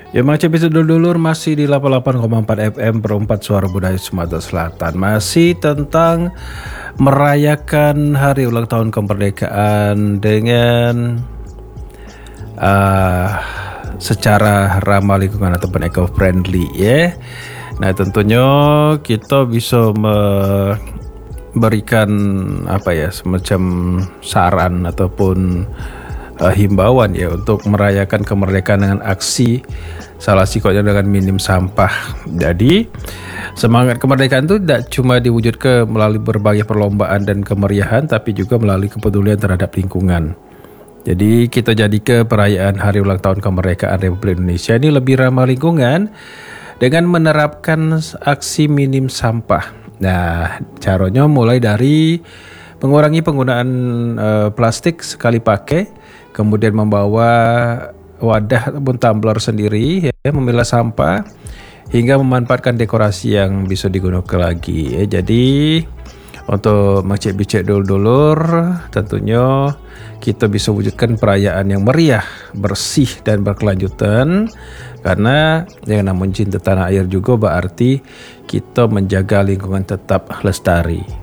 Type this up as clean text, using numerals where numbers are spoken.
Ya macam itu dulur masih di 88,4 FM Perempat Suara Budaya Sumatera Selatan. Masih tentang merayakan hari ulang tahun kemerdekaan dengan secara ramah lingkungan ataupun eco-friendly ya. Nah tentunya kita bisa memberikan semacam saran ataupun himbauan ya untuk merayakan kemerdekaan dengan aksi salah satunya dengan minim sampah. Jadi semangat kemerdekaan itu tidak cuma diwujudkan melalui berbagai perlombaan dan kemeriahan, tapi juga melalui kepedulian terhadap lingkungan. Jadi kita jadikan perayaan hari ulang tahun kemerdekaan Republik Indonesia ini lebih ramah lingkungan dengan menerapkan aksi minim sampah. Nah caranya mulai dari mengurangi penggunaan plastik sekali pakai, kemudian membawa wadah ataupun tumbler sendiri ya, memilah sampah, hingga memanfaatkan dekorasi yang bisa digunakan lagi ya. Jadi untuk macet-bicek dulur-dulur, tentunya kita bisa wujudkan perayaan yang meriah, bersih dan berkelanjutan. Karena yang namanya cinta tanah air juga berarti kita menjaga lingkungan tetap lestari.